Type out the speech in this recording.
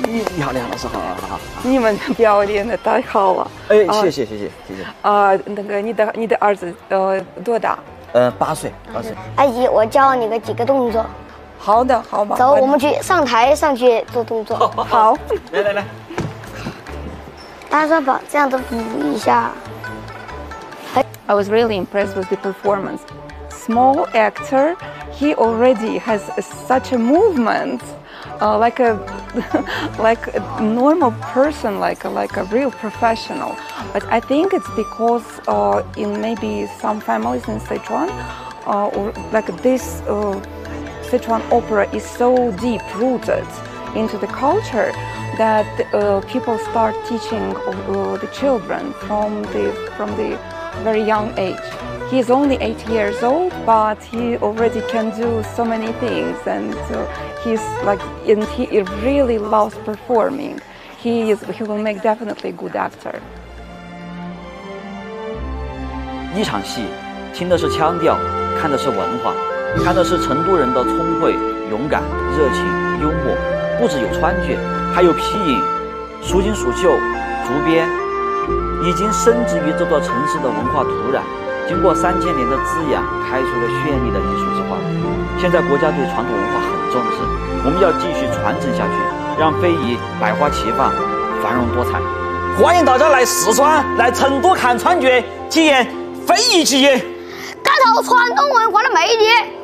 好，李老师，好。 你们表演的太好了。 哎，谢谢。 那个你的儿子多大 ？8岁。 阿姨，我教你几个动作。 好的，好吧。 走，我们去上台上去做动作。 好。 来。 大家把这样子扶一下。 I was really impressed with the performance. Small actor, he already has such a movement, like a normal person, like a real professional. But I think it's because in maybe some families in Sichuan, or like this Sichuan opera is so deep rooted into the culture that people start teaching the children from the very young age. He is only 8 years old, but he already can do so many things, and he really loves performing. He will make definitely a good actor. 一场戏，听的是腔调，看的是文化，看的是成都人的聪慧、勇敢、热情、幽默，不只有川剧，还有皮影、蜀锦蜀绣、竹编，已经深植于这座城市的文化土壤。经过3000年的滋养，开出了绚丽的艺术之花。现在国家对传统文化很重视，我们要继续传承下去，让非遗百花齐放，繁荣多彩。欢迎大家来四川、来成都看川剧，体验非遗技艺， 感受传统文化的魅力。